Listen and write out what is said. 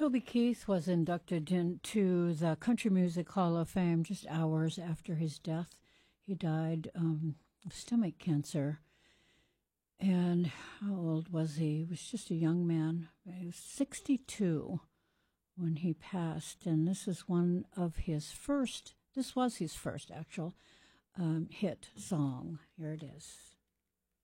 Toby Keith was inducted into the Country Music Hall of Fame just hours after his death. He died of stomach cancer. And how old was he? He was just a young man. He was 62 when he passed. And this is one of his first, this was his first actual hit song. Here it is.